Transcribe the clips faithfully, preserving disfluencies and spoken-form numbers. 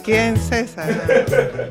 ¿Quién, César?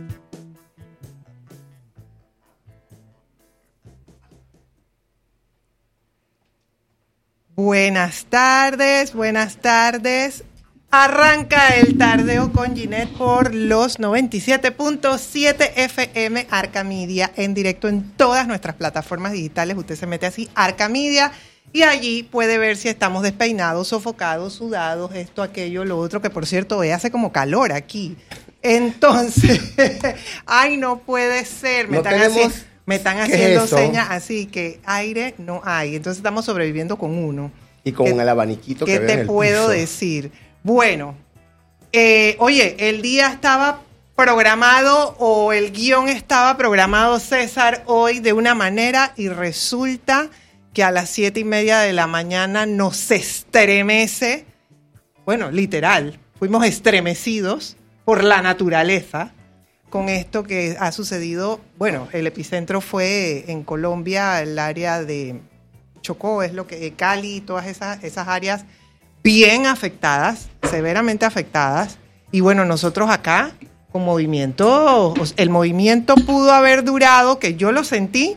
Buenas tardes, buenas tardes. Arranca el tardeo con Ginette por los noventa y siete punto siete F M Arca Media en directo en todas nuestras plataformas digitales. Usted se mete así, Arca Media, y allí puede ver si estamos despeinados, sofocados, sudados, esto, aquello, lo otro, que por cierto, hoy hace como calor aquí. Entonces, ay, no puede ser. Me no están tenemos... haciendo, me están haciendo señas así que aire no hay. Entonces estamos sobreviviendo con uno. Y con ¿Qué, el abaniquito que ¿Qué ves te en el puedo piso? decir? Bueno, eh, oye, el día estaba programado o el guión estaba programado, César, hoy de una manera y resulta que a las siete y media de la mañana nos estremece, bueno, literal, fuimos estremecidos por la naturaleza con esto que ha sucedido. Bueno, el epicentro fue en Colombia, el área de Chocó, es lo que Cali, todas esas, esas áreas bien afectadas, severamente afectadas. Y bueno, nosotros acá, con movimiento, el movimiento pudo haber durado, que yo lo sentí,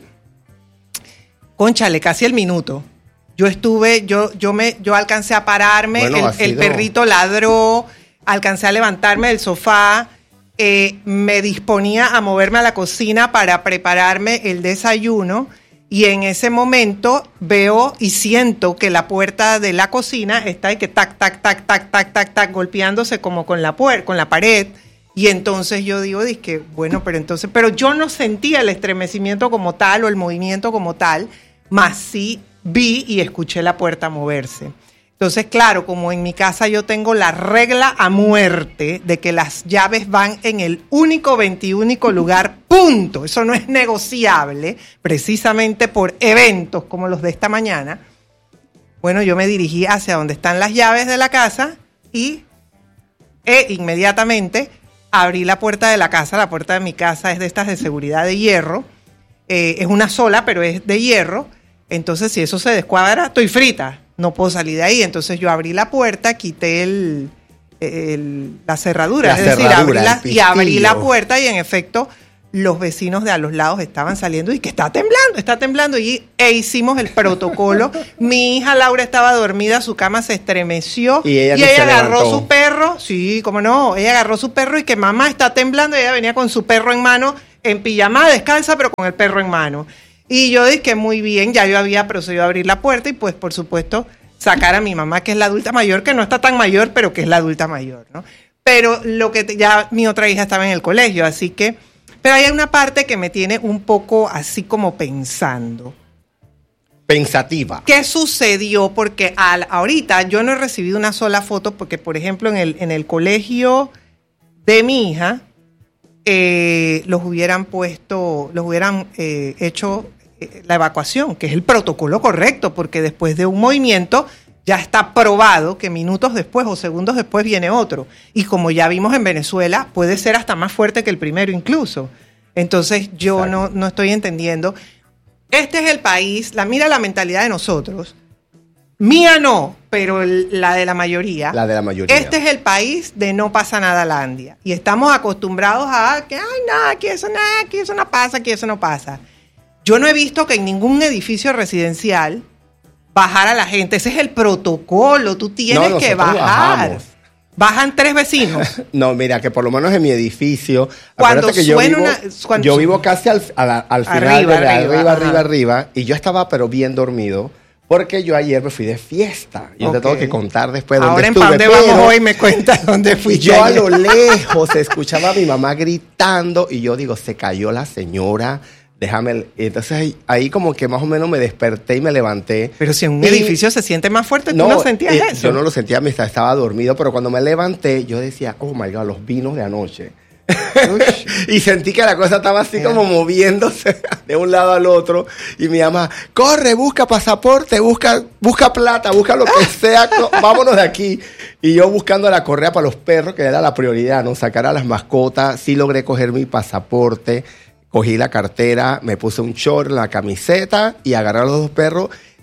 cónchale, casi el minuto. Yo estuve, yo, yo me, yo alcancé a pararme, bueno, el, el perrito ladró, alcancé a levantarme del sofá, eh, me disponía a moverme a la cocina para prepararme el desayuno. Y en ese momento veo y siento que la puerta de la cocina está y que tac, tac, tac, tac, tac, tac, tac, golpeándose como con la puer- con la pared. Y entonces yo digo, dizque, bueno, pero entonces, pero yo no sentía el estremecimiento como tal o el movimiento como tal, más sí vi y escuché la puerta moverse. Entonces, claro, como en mi casa yo tengo la regla a muerte de que las llaves van en el único veintiúnico lugar, punto. Eso no es negociable, precisamente por eventos como los de esta mañana. Bueno, yo me dirigí hacia donde están las llaves de la casa y e inmediatamente abrí la puerta de la casa. La puerta de mi casa es de estas de seguridad de hierro. Eh, es una sola, pero es de hierro. Entonces, si eso se descuadra, estoy frita. No puedo salir de ahí. Entonces yo abrí la puerta, quité el, el, la cerradura, la es decir, cerradura, abrí la, y abrí la puerta y en efecto los vecinos de a los lados estaban saliendo y que está temblando, está temblando y e hicimos el protocolo. Mi hija Laura estaba dormida, su cama se estremeció y ella, y ella agarró levantó. su perro, sí, cómo no, ella agarró su perro y que mamá está temblando y ella venía con su perro en mano, en pijama, descalza, pero con el perro en mano. Y yo dije, muy bien, ya yo había procedido a abrir la puerta y pues por supuesto sacar a mi mamá, que es la adulta mayor, que no está tan mayor, pero que es la adulta mayor, ¿no? Pero lo que te, ya mi otra hija estaba en el colegio, así que, pero hay una parte que me tiene un poco así como pensando. Pensativa. ¿Qué sucedió? Porque al, ahorita yo no he recibido una sola foto, porque por ejemplo en el, en el colegio de mi hija, eh, los hubieran puesto, los hubieran eh, hecho la evacuación, que es el protocolo correcto, porque después de un movimiento ya está probado que minutos después o segundos después viene otro. Y como ya vimos en Venezuela, puede ser hasta más fuerte que el primero incluso. Entonces yo no, no estoy entendiendo. Este es el país, la mira la mentalidad de nosotros. Mía no, pero el, la de la mayoría. La de la mayoría. Este es el país de no pasa nada Landia. Y estamos acostumbrados a que, ay, no, aquí eso no, aquí eso no pasa, aquí eso no pasa. Yo no he visto que en ningún edificio residencial bajara la gente. Ese es el protocolo. Tú tienes no, que bajar. Bajamos. Bajan tres vecinos. No, mira, que por lo menos en mi edificio. Cuando que suena yo vivo, una. Cuando yo vivo casi al, al, al final arriba, de arriba, arriba, arriba, ajá. arriba. Y yo estaba, pero bien dormido. Porque yo ayer me fui de fiesta. Yo okay. te tengo que contar después dónde Ahora estuve. Ahora en dónde vamos hoy me cuentas dónde fui. Yo a lo lejos escuchaba a mi mamá gritando. Y yo digo, se cayó la señora. Déjame. Entonces ahí, ahí como que más o menos me desperté y me levanté. Pero si en un y, edificio se siente más fuerte, ¿tú no, no sentías eh, eso? Yo no lo sentía, me estaba, estaba dormido. Pero cuando me levanté, yo decía, oh my God, los vinos de anoche. Y sentí que la cosa estaba así yeah. como moviéndose de un lado al otro. Y mi mamá, corre, busca pasaporte, busca, busca plata, busca lo que sea, vámonos de aquí. Y yo buscando la correa para los perros, que era la prioridad, ¿no? Sacar a las mascotas. Sí logré coger mi pasaporte, cogí la cartera, me puse un short, la camiseta y agarré a los dos perros.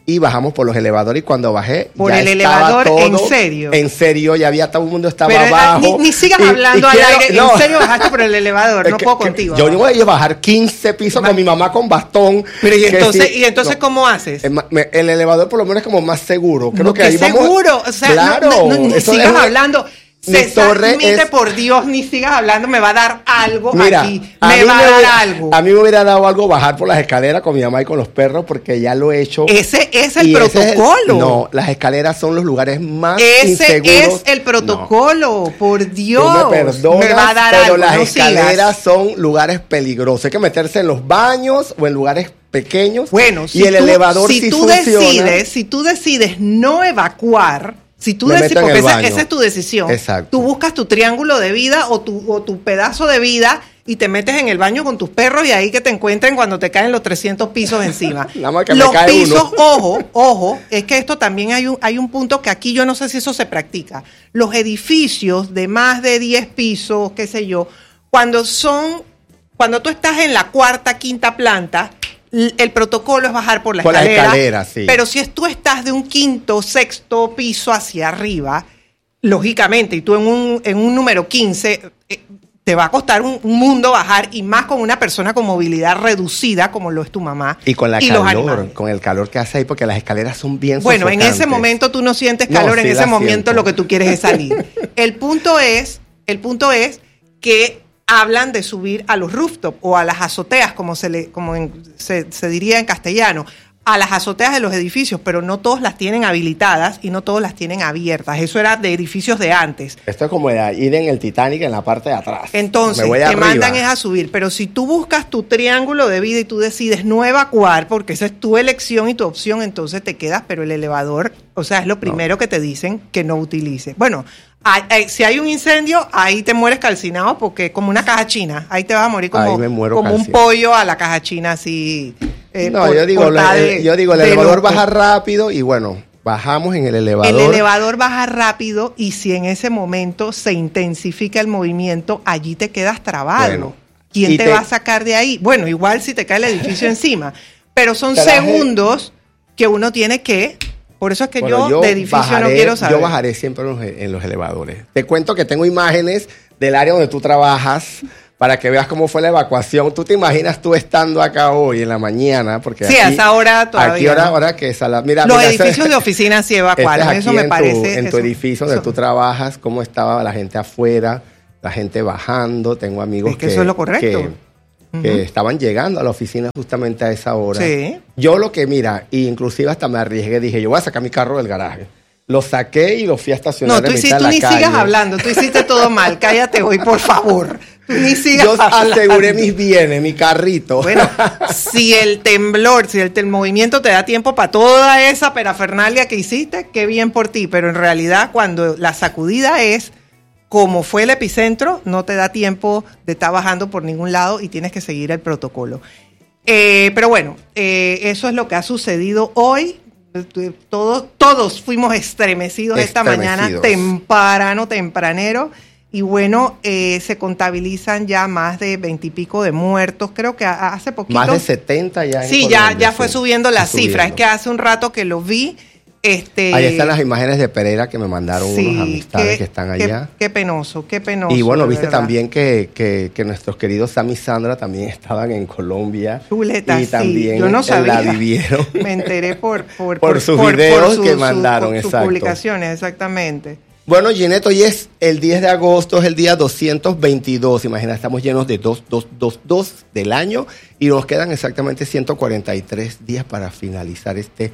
y bajamos por los elevadores y cuando bajé por ya el estaba elevador, todo, ¿en serio? En serio, ya había todo el mundo estaba Pero, abajo. Ni, ni sigas y, hablando y al quiero, aire, no. en serio bajaste por el elevador, Es no que, puedo que contigo. Yo no voy a bajar quince pisos Ma- con mi mamá con bastón. Pero y que entonces, sí, ¿y entonces no. cómo haces? Es ma- me- El elevador por lo menos es como más seguro. Creo No, que que ahí vamos. seguro, o sea, claro, no, no, ni eso sigas es- hablando. Mi César, torre mite es- por Dios, ni sigas hablando, me va a dar algo Mira, aquí. a Me mí va a dar hubiera- algo. A mí me hubiera dado algo bajar por las escaleras con mi mamá y con los perros porque ya lo he hecho. Ese es el Y ese es el- protocolo. no, las escaleras son los lugares más Ese inseguros. es el protocolo, por No. Dios. Tú me perdonas, me va a dar pero algo, las no escaleras sigas. son lugares peligrosos. Hay que meterse en los baños o en lugares pequeños. Bueno, y si el tú, elevador si sí tú funciona. decides, si tú decides no evacuar, si tú Me decides, meto en porque el esa, baño. esa es tu decisión, Exacto. tú buscas tu triángulo de vida o tu, o tu pedazo de vida y te metes en el baño con tus perros y ahí que te encuentren cuando te caen los trescientos pisos encima. Nada más que me Los cae pisos, uno. ojo, ojo, es que esto también hay un, hay un punto que aquí yo no sé si eso se practica. Los edificios de más de diez pisos, qué sé yo, cuando son, cuando tú estás en la cuarta, quinta planta, l- el protocolo es bajar por la Por la escalera. escalera, sí. Pero si es, tú estás de un quinto, sexto piso hacia arriba, lógicamente, y tú en un, en un número quince, eh, te va a costar un, un mundo bajar, y más con una persona con movilidad reducida como lo es tu mamá. Y con la los calor, animales. con el calor que hace ahí, porque las escaleras son bien Bueno, en sofocantes. ese momento tú no sientes No, calor, sí en ese la momento siento. lo que tú quieres es salir. El punto es, el punto es que hablan de subir a los rooftops o a las azoteas, como se le, como en- se, se diría en castellano, a las azoteas de los edificios, pero no todos las tienen habilitadas y no todos las tienen abiertas. Eso era de edificios de antes. Esto es como de ir en el Titanic en la parte de atrás. Entonces, Me voy te arriba. mandan es a subir, pero si tú buscas tu triángulo de vida y tú decides no evacuar, porque esa es tu elección y tu opción, entonces te quedas, pero el elevador, o sea, es lo primero que te dicen que no utilices. Bueno, hay- hay- si hay un incendio, ahí te mueres calcinado porque es como una caja china, ahí te vas a morir como, Ahí me muero como un calcinado. pollo a la caja china así. eh, No, por- yo digo, cortada el- de- yo digo, el de elevador loco. baja rápido y bueno, bajamos en el elevador. El elevador baja rápido y si en ese momento se intensifica el movimiento, allí te quedas trabado. Bueno, ¿Quién y te, te- va a sacar de ahí? Bueno, igual si te cae el edificio encima, pero son Pero la segundos que uno tiene que... Por eso es que Bueno, yo, de edificio bajaré- no quiero saber. Yo bajaré siempre en los, en los elevadores. Te cuento que tengo imágenes del área donde tú trabajas para que veas cómo fue la evacuación. Tú te imaginas tú estando acá hoy en la mañana, porque Sí, a aquí, esa hora todavía, Aquí hora, ¿no? hora que es a la, mira, Los mira, edificios ese- de oficina sí este evacuaron, es eso aquí me en tu- parece... en tu eso- edificio donde eso- tú trabajas, cómo estaba la gente afuera, la gente bajando. Tengo amigos Es que eso es lo correcto. que- que estaban llegando a la oficina justamente a esa hora. Sí. Yo lo que, mira, y inclusive hasta me arriesgué, dije, yo voy a sacar mi carro del garaje. Lo saqué y lo fui a estacionar No, en tú, mitad hiciste, de tú la ni calle. sigas hablando, tú hiciste todo mal, cállate hoy, por favor. Tú ni sigas Yo hablando. aseguré mis bienes, mi carrito. Bueno, si el temblor, si el, el movimiento te da tiempo para toda esa parafernalia que hiciste, qué bien por ti. Pero en realidad, cuando la sacudida es como fue el epicentro, no te da tiempo de estar bajando por ningún lado y tienes que seguir el protocolo. Eh, pero bueno, eh, eso es lo que ha sucedido hoy. Todos, todos fuimos estremecidos esta mañana, Estremecidos. temprano, tempranero. Y bueno, eh, se contabilizan ya más de veintipico de muertos. Creo que a- hace poquito. Más de setenta ya en Sí, ya, Colombia, ya fue sí. subiendo la Está cifra. Es subiendo. que hace un rato que lo vi. Este, Ahí están las imágenes de Pereira que me mandaron sí, unos amistades qué- que están qué- allá. Qué, penoso, qué penoso. Y bueno, de viste verdad. también que, que, que nuestros queridos Sam y Sandra también estaban en Colombia. Chuleta, y sí, también yo no la sabía. vivieron. Me enteré por, por, Por sus videos que mandaron, por sus exacto. publicaciones, exactamente. Bueno, Ginette, hoy es el diez de agosto, es el día doscientos veintidós. Imagina, estamos llenos de dos, dos, dos, dos del año y nos quedan exactamente ciento cuarenta y tres días para finalizar este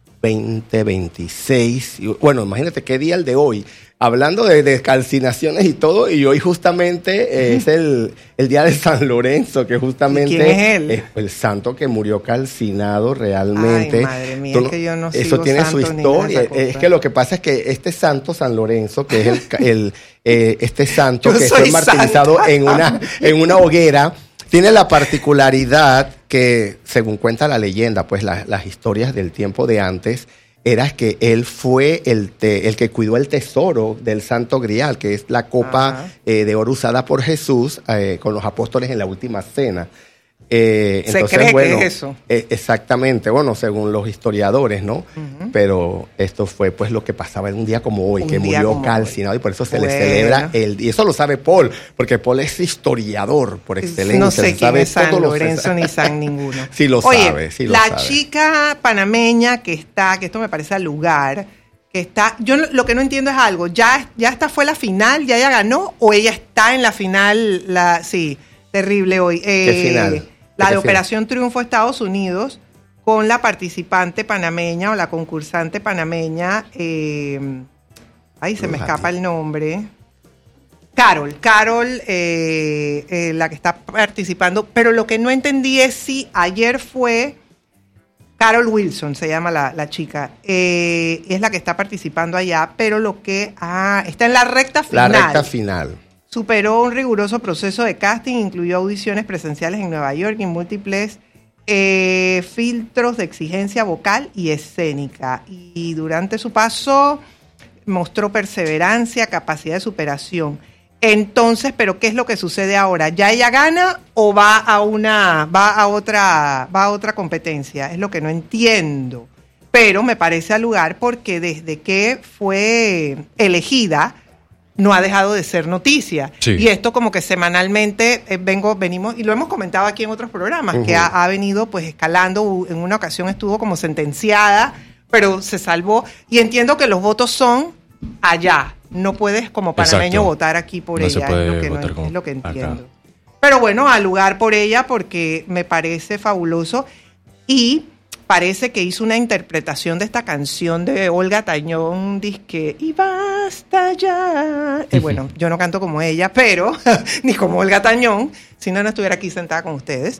veinte veintiséis. Y, bueno, imagínate qué día el de hoy. Hablando de, de calcinaciones y todo, y hoy justamente eh, es el, el día de San Lorenzo, que justamente ¿Y quién es él? el santo que murió calcinado realmente. Ay, madre mía, Tú es que yo no Eso sigo tiene su santos ni nada de historia. esa cosa. Es que lo que pasa es que este santo San Lorenzo, que es el, ca- el eh, este santo Yo que soy fue martirizado santa. en una, en una hoguera, tiene la particularidad que, según cuenta la leyenda, pues la- las historias del tiempo de antes, era que él fue el, te- el que cuidó el tesoro del Santo Grial, que es la copa Ajá. eh, de oro usada por Jesús eh, con los apóstoles en la última cena. Eh, Se entonces, cree bueno, que es eso. Eh, exactamente, bueno, según los historiadores, ¿no? Uh-huh. Pero esto fue pues lo que pasaba en un día como hoy, un que murió calcinado y por eso se bueno. le celebra el día. Y eso lo sabe Paul, porque Paul es historiador por excelencia. No sé quién sabe es San todos Lorenzo los... ni San ninguno. Sí lo Oye, sabe, sí lo la sabe. chica panameña que está, que esto me parece al lugar, que está, yo no, lo que no entiendo es algo, ¿ya, ya esta fue la final, ya ella ganó o ella está en la final? La, sí, terrible hoy. Eh, ¿Qué final? La de Operación Triunfo Estados Unidos, con la participante panameña o la concursante panameña, eh, ay, se me escapa el nombre, Carol, Carol, eh, eh, la que está participando, pero lo que no entendí es si ayer fue Carol Wilson, se llama la, la chica, eh, es la que está participando allá, pero lo que, ah, está en la recta final. La recta final. Superó un riguroso proceso de casting, incluyó audiciones presenciales en Nueva York y múltiples eh, filtros de exigencia vocal y escénica. Y durante su paso mostró perseverancia, capacidad de superación. Entonces, ¿pero qué es lo que sucede ahora? ¿Ya ella gana o va a una, va a otra, va a otra competencia? Es lo que no entiendo. Pero me parece al lugar porque desde que fue elegida no ha dejado de ser noticia. Sí. Y esto como que semanalmente eh, vengo, venimos, y lo hemos comentado aquí en otros programas, uh-huh. que ha, ha venido pues escalando. En una ocasión estuvo como sentenciada, pero se salvó. Y entiendo que los votos son allá. No puedes como panameño Exacto. votar aquí por no ella. Se puede es lo que, votar no, es lo que entiendo. Acá. Pero bueno, al lugar por ella porque me parece fabuloso. Y parece que hizo una interpretación de esta canción de Olga Tañón, disque, y basta ya. Eh, bueno, yo no canto como ella, pero, ni como Olga Tañón, si no, no estuviera aquí sentada con ustedes.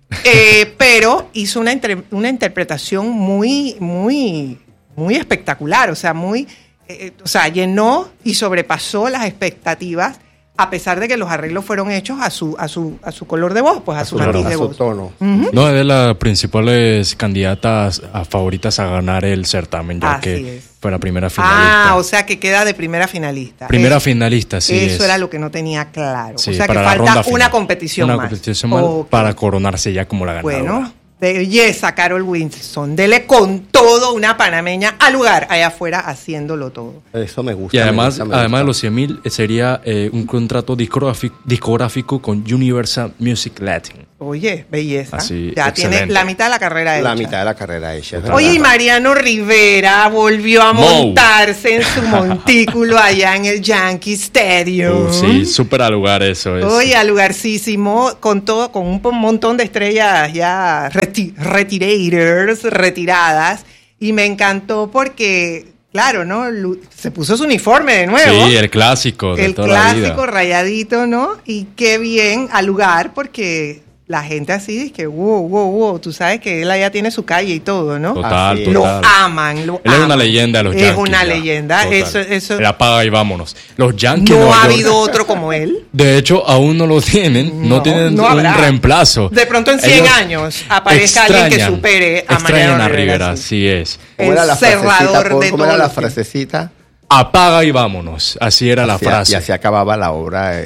Eh, pero hizo una, inter- una interpretación muy, muy, muy espectacular, o sea, muy, eh, o sea, llenó y sobrepasó las expectativas, a pesar de que los arreglos fueron hechos a su a su a su color de voz, pues a, a su matiz de voz. Tono. Uh-huh. No, es de las principales candidatas a favoritas a ganar el certamen, ya Así que es. fue la primera finalista. Ah, o sea que queda de primera finalista. Primera Eso, finalista, sí. Eso es. era lo que no tenía claro. Sí, o sea que para falta una competición una más. Una competición más okay. para coronarse ya como la ganadora. Bueno, belleza, Carol Wilson. Dele con todo una panameña al lugar, allá afuera, haciéndolo todo. Eso me gusta. Y además, me gusta, me además gusta. de los cien mil, sería eh, un contrato discográfico, discográfico con Universal Music Latin. Oye, belleza. Así, ya excelente. tiene la mitad de la carrera hecha. La mitad de la carrera hecha. Oye, y Mariano Rivera volvió a montarse en su montículo allá en el Yankee Stadium. Uh, sí, súper al lugar eso. Es. Oye, al lugarcísimo, con todo, con un montón de estrellas ya reti- retirators, retiradas. Y me encantó porque, claro, ¿no? Se puso su uniforme de nuevo. Sí, el clásico de el toda la vida. El clásico rayadito, ¿no? Y qué bien al lugar porque la gente así dice que wow, wow, wow, tú sabes que él allá tiene su calle y todo, ¿no? Total, Así total. Lo aman, lo Él aman. es una leyenda de los es Yankees. Es una ya. leyenda. Total. Eso, eso. Él apaga y vámonos. Los Yankees. No Nueva ha York, habido otro como él. De hecho, aún no lo tienen. No, No, tienen no un habrá. reemplazo. De pronto en cien Ellos años aparezca alguien que supere a Extrañan Mariano a Rivera. Rivera, así es. ¿Cómo El era la cerrador frasecita? de ¿Cómo era todo la lo que- frasecita? Apaga y vámonos. Así era la Así- frase. Y así acababa la obra. Eh.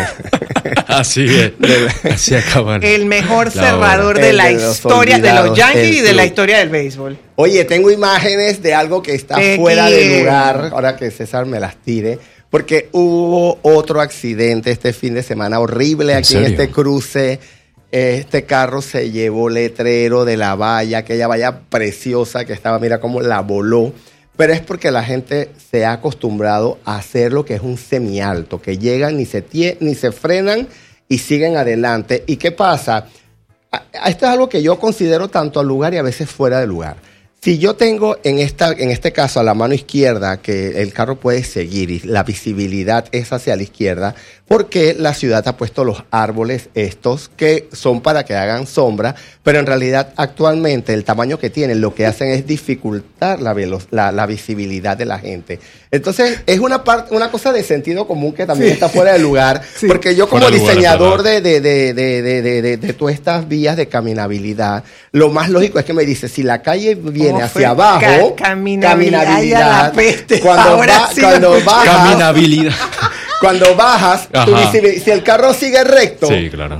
Así es. Así acaba. El mejor la cerrador obra. de El la de los historia de los olvidados, Yankees el y de la club. historia del béisbol. Oye, tengo imágenes de algo que está ¿De fuera de quién? lugar, ahora que César me las tire, porque hubo otro accidente este fin de semana horrible ¿En aquí en serio? este cruce. Este carro se llevó letrero de la valla, aquella valla preciosa que estaba, mira cómo la voló. Pero es porque la gente se ha acostumbrado a hacer lo que es un semialto, que llegan, ni se, tie- ni se frenan y siguen adelante. ¿Y qué pasa? A- a- Esto es algo que yo considero tanto al lugar y a veces fuera de lugar. Si yo tengo en, esta, en este caso a la mano izquierda que el carro puede seguir y la visibilidad es hacia la izquierda, porque la ciudad ha puesto los árboles estos que son para que hagan sombra, pero en realidad actualmente el tamaño que tienen lo que hacen es dificultar la, velo- la, la visibilidad de la gente. Entonces es una, parte, una cosa de sentido común que también Sí. está fuera de lugar, Sí. porque yo como Fuera de lugar, diseñador es verdad. de, de, de, de, de, de, de todas estas vías de caminabilidad, lo más lógico es que me dice, si la calle viene ¿Cómo fue? hacia abajo, Ca- caminabilidad, ay, a la peste. cuando, Ahora va- sí lo cuando escucho. bajas, Caminabilidad. cuando bajas, tu Ajá. visibil- si el carro sigue recto, Sí, claro.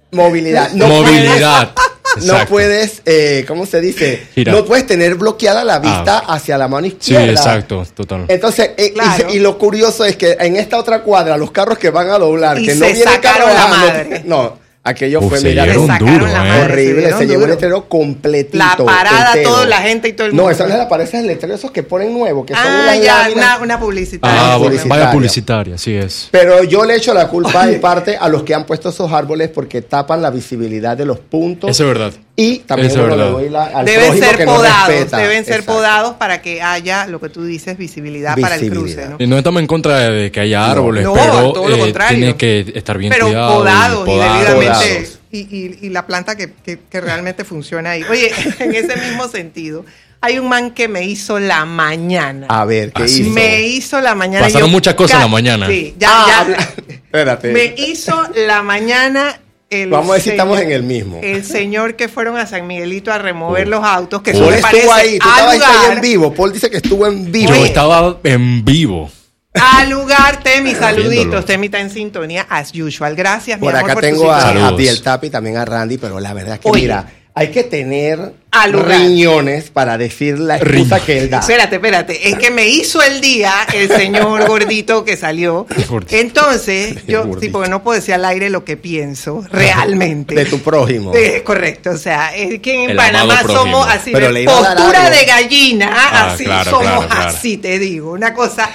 Movilidad. No Movilidad. Puedes, no puedes, eh, ¿cómo se dice? Gira. No puedes tener bloqueada la vista Ah. hacia la mano Sí, izquierda. exacto, total. Entonces, eh, Claro. y, y lo curioso es que en esta otra cuadra, los carros que van a doblar, Y que se no viene el carro sacaron la bajando, madre. no, aquello Uf, fue, se mira, dieron Le sacaron duro, la eh. madre. se horrible, dieron se llevó un duro. letrero completito. La parada, entero. toda la gente y todo el No, mundo. esa no es la parada, ese es el letrero esos que ponen nuevo, que son Ah, unas ya, láminas. una, una publicitaria. Ah, publicitaria. vaya publicitaria, sí es. Pero yo le echo la culpa en parte a los que han puesto esos árboles porque tapan la visibilidad de los puntos. Eso es verdad. Y también Eso es uno le verdad. doy la, al Deben prójimo ser que no podados, respeta. deben ser Exacto. podados para que haya lo que tú dices, visibilidad, para el Visibilidad. cruce, ¿no? Y no estamos en contra de que haya árboles, No, pero todo lo eh, contrario. tiene que estar bien Pero cuidado. podados y, podar. debidamente Podados. y, y, y la planta que, que, que realmente funciona ahí. Oye, en ese mismo sentido, hay un man que me hizo la mañana. A ver, ¿qué Ah, sí. hizo? Me hizo la mañana. Pasaron Yo muchas cosas en la ca- mañana. Sí, ya, Ah, ya. habla- Espérate. Me hizo la mañana el Vamos a ver si señor- estamos en el mismo. El señor que fueron a San Miguelito a remover Uh. los autos, que Paul eso me parece estuvo ahí, tú al estabas ahí lugar, en vivo. Paul dice que estuvo en vivo. Yo Oye. estaba en vivo. al lugar, Temi, saluditos. Viéndolo. Temi está en sintonía, as usual. Gracias, mi Por amor, acá por tu tengo a, sintonía. a Saludos. Biel Tapi, también a Randy, pero la verdad es que Oye. mira, hay que tener Al lugar. riñones para decir la excusa Riñones. que él da. Espérate, espérate. Es que me hizo el día el señor gordito que salió. Gordito. Entonces, yo, Gordito. sí, porque no puedo decir al aire lo que pienso realmente. De tu prójimo. Es correcto, o sea, es que en El Panamá amado prójimo. somos así, Pero de le iba a dar postura algo. de gallina, Ah, así claro, somos claro, claro. así, te digo. Una cosa.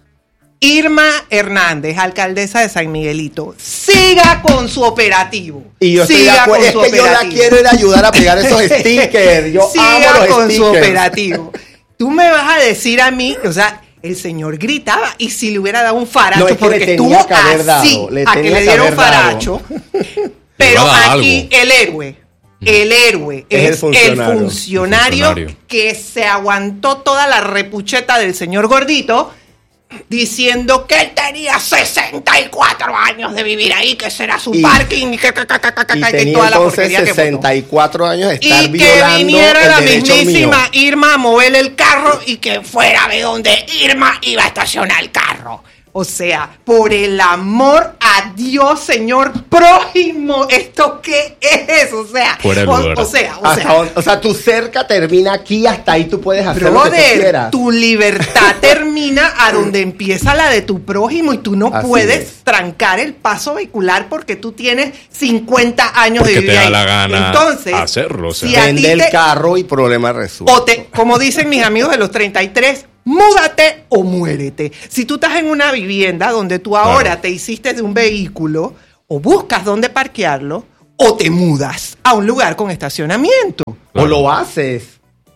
Irma Hernández, alcaldesa de San Miguelito, siga con su operativo. Y yo estoy de siga acuerdo. con Es su que yo la operativo. quiero ir a ayudar a pegar esos stickers. Yo siga amo los con su stickers. operativo. Tú me vas a decir a mí, o sea, el señor gritaba y si le hubiera dado un faracho, No, es que porque le estuvo tenía que haber así, dado, le a que tenía le que dieron haber dado. faracho. Pero iba a dar aquí algo. el héroe, el héroe Es es, el el, funcionario. funcionario El funcionario. que se aguantó toda la repucheta del señor gordito diciendo que él tenía sesenta y cuatro años de vivir ahí, que será su Y- parking y que, que, que, que, que, Y que tenía toda la entonces porquería que votó. sesenta y cuatro años de estar Y que violando viniera el la derecho mismísima mío. Irma a moverle el carro y que fuera de donde Irma iba a estacionar el carro. O sea, por el amor a Dios, señor prójimo, ¿esto qué es? O sea, Fuera de o, lugar. o sea, o Hasta sea, donde- o sea, tu cerca termina aquí, hasta ahí tú puedes hacer lo que tú brother, quieras. tu libertad termina a donde empieza la de tu prójimo y tú no Así puedes es. trancar el paso vehicular porque tú tienes cincuenta años Porque de vivir te da ahí. la gana Entonces, hacerlo, o sea. si a ti Vende el te- carro y problema resuelto. O te, como dicen mis amigos de los treinta y tres, múdate o muérete. Si tú estás en una vivienda donde tú ahora Claro. te hiciste de un vehículo, o buscas dónde parquearlo, o te mudas a un lugar con estacionamiento. O Claro. lo haces.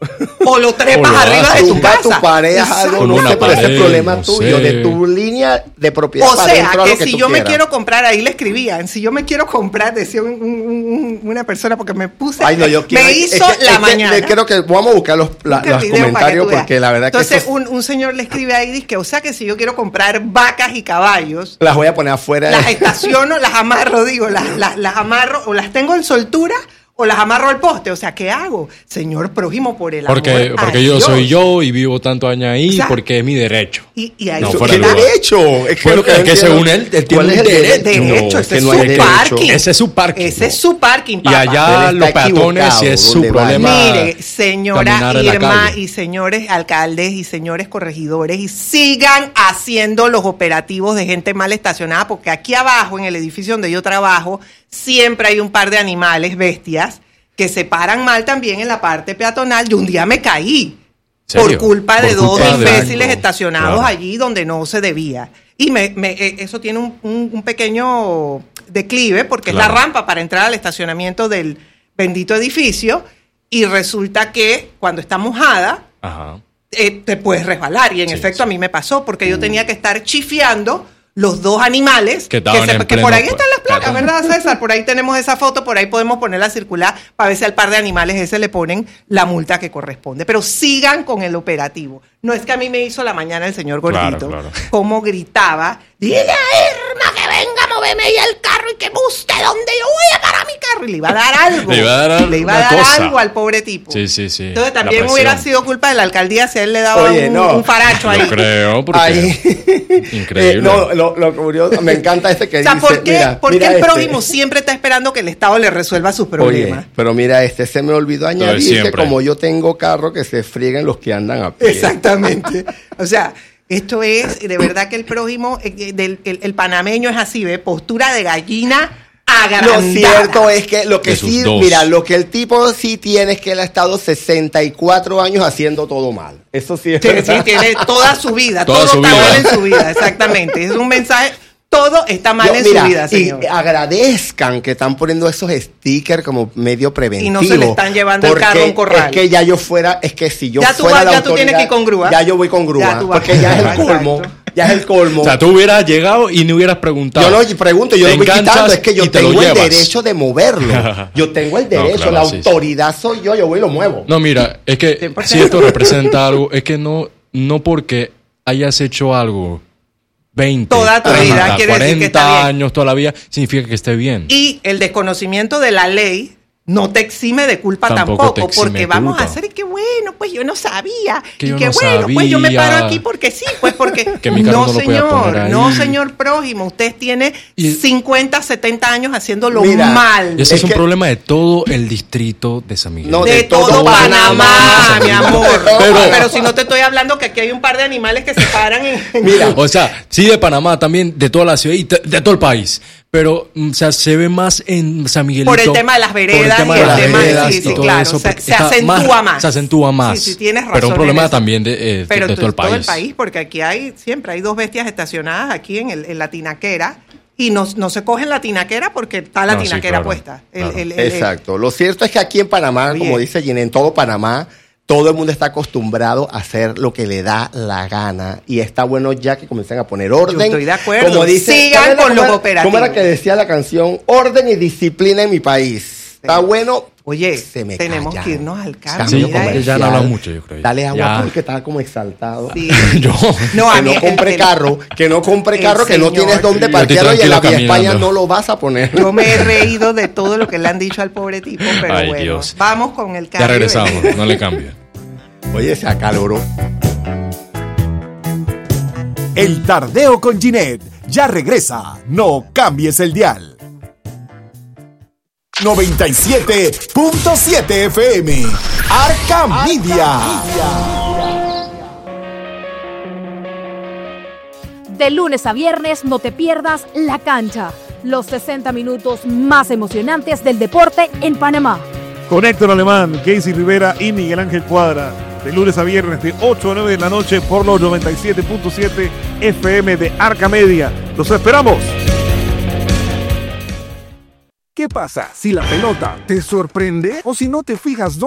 O lo trepas O lo arriba de haces. tu Tumba casa. tu pareja, Exacto. algo, Con no una sé, pero ese pared, es problema no tuyo, sé. de tu línea de propiedad O para sea, adentro a que, lo que si tú yo me quieras. quiero comprar, ahí le escribían, si yo me quiero comprar, decía un- un- un- una persona, porque me puse, Ay, no, yo quiero- me es hizo que- la es que mañana. le Creo que vamos a buscar los, la- Busca el los video para que comentarios tú veas. porque la verdad Entonces, que eso, un, un señor le escribe ahí, dice que, o sea, que si yo quiero comprar vacas y caballos, las voy a poner afuera. las estaciono, las amarro, digo, las, las, las amarro, o las tengo en soltura, o las amarro al poste. O sea, ¿qué hago? Señor prójimo, por el Porque, amor a porque yo Dios. soy yo y vivo tantos años ahí, Exacto. porque es mi derecho. Y, y ahí No, Eso, fuera ¿qué de lugar. derecho? Es que, Bueno, lo que es no que entiendo- según él, él tiene ¿cuál un es el derecho. derecho, No, ese que es no su hay derecho. parking. Ese es su parking. Ese es su parking, Y papá. allá Él los está peatones, si equivocado, es su donde problema. Mire, señora caminar en la Irma calle. y señores alcaldes y señores corregidores, y sigan haciendo los operativos de gente mal estacionada, porque aquí abajo, en el edificio donde yo trabajo, siempre hay un par de animales, bestias, que se paran mal también en la parte peatonal. Yo un día me caí por ¿Serio? culpa de Por dos culpa de imbéciles algo. estacionados Claro. allí donde no se debía. Y me, me- eh, eso tiene un, un- un pequeño declive porque es Claro. la rampa para entrar al estacionamiento del bendito edificio, y resulta que cuando está mojada Ajá. eh, te puedes resbalar, y en Sí, efecto sí. a mí me pasó porque yo tenía que estar chifiando los dos animales Que estaban se- en que por pleno ahí están las placas, peatón. ¿verdad, César? Por ahí tenemos esa foto, por ahí podemos ponerla a circular para ver si al par de animales ese le ponen la multa que corresponde. Pero sigan con el operativo. No es que a mí me hizo la mañana el señor Gordito, Claro, claro. como gritaba, dile a Irma que venga a moverme ahí el carro y que busque donde yo voy a parar mi carro. y le iba a dar algo. Le iba a dar, le iba a dar algo al pobre tipo. Sí, sí, sí. Entonces también hubiera sido culpa de la alcaldía si él le daba Oye, un, no. un faracho ahí. Yo creo, porque Ahí. increíble. Eh, no, lo, lo curioso, me encanta este que O sea, dice. ¿por qué, mira, ¿por qué mira el este. prójimo siempre está esperando que el Estado le resuelva sus problemas? Oye, pero mira, este se me olvidó añadir que como yo tengo carro, que se frieguen los que andan a pie. Exactamente. O sea, esto es, de verdad que el prójimo, el, el, el, el panameño es así, ¿ve? Postura de gallina agrandada. Lo cierto es que lo que De sus sí, dos. mira, lo que el tipo sí tiene es que él ha estado sesenta y cuatro años haciendo todo mal. Eso sí es Sí, verdad. sí, tiene toda su vida, Toda todo su está vida. mal en su vida, exactamente. Es un mensaje, todo está mal Yo, en mira, su vida, señor. y agradezcan que están poniendo esos stickers como medio preventivos. Y no se le están llevando el porque carro a un corral. Es que ya yo fuera, es que si yo Ya tú fuera vas- la ya tú tienes autoridad, que ir con grúa. Ya yo voy con grúa, Ya tú vas porque con ya es grúa, el colmo, exacto. ya es el colmo. O sea, tú hubieras llegado y no hubieras preguntado. Yo no pregunto, yo Te lo voy enganchas quitando, es que y yo te lo tengo el llevas. derecho de moverlo. Yo tengo el derecho, claro, la sí, sí. autoridad soy yo, yo voy y lo muevo. No, mira, es que cien por ciento. si esto representa algo, es que no, no porque hayas hecho algo veinte, Toda tu vida treinta, quiere decir que está cuarenta bien. años, toda la vida, significa que esté bien. Y el desconocimiento de la ley no te exime de culpa Tampoco tampoco, te exime porque de vamos culpa. a hacer y que bueno, pues yo no sabía. Que y yo que no bueno, pues yo me paro sabía. aquí porque sí, pues porque Que mi carro no, no lo podía señor, poner ahí. no, señor prójimo, usted tiene Y- cincuenta, setenta años haciéndolo Mira, mal. Y ese Es es un que- problema de todo el distrito de San Miguel. No, de, de todo, todo Panamá, Panamá, mi amor. Pero- Pero, si no te estoy hablando que aquí hay un par de animales que se paran en... Mira, O sea, sí de Panamá, también de toda la ciudad y te- de todo el país. Pero, mm, o sea, se ve más en San Miguelito. Por el tema de las veredas por el tema y de el las tema- veredas sí, y sí, todo claro, eso, se- porque se está acentúa más. Se acentúa más. Sí, sí, tienes razón Pero un en problema eso. también de, eh, Pero de tú- todo el país. todo el país, porque aquí hay, siempre hay dos bestias estacionadas aquí en, el, en la tinaquera y no, no se cogen la tinaquera porque está la No, sí, tinaquera claro, puesta. El- claro. el- el- exacto. Lo cierto es que aquí en Panamá, Oye. como dice Gina, en todo Panamá, todo el mundo está acostumbrado a hacer lo que le da la gana. Y está bueno ya que comiencen a poner orden. Yo estoy de acuerdo. Como dice, Sigan ¿cuál era- con cómo lo era- cooperativo. ¿Cómo era que decía la canción? Orden y disciplina en mi país. Está bueno. Oye, Se me tenemos callan. que irnos al cambio. Cambio Sí, mira porque eso. ya no habla mucho, yo creo. Dale agua Ya. porque estaba como exaltado. Sí. Yo. No, a Que mí no el- compre el- carro, que no compre el carro, que no señor. tienes dónde Yo parquearlo estoy y en la Vía tranquilo España caminando. no lo vas a poner. Yo me he reído de todo lo que le han dicho al pobre tipo, pero Ay, bueno, Dios. vamos con el Ya cambio. regresamos, no le cambie. Oye, se acaloró. El Tardeo con Ginette ya regresa. No cambies el dial. noventa y siete punto siete F M. Arca Media. De lunes a viernes no te pierdas La Cancha, los sesenta minutos más emocionantes del deporte en Panamá. Con Héctor Alemán, Casey Rivera y Miguel Ángel Cuadra. De lunes a viernes de ocho a nueve de la noche por los noventa y siete punto siete F M de Arca Media. ¡Los esperamos! ¿Qué pasa si la pelota te sorprende o si no te fijas dónde?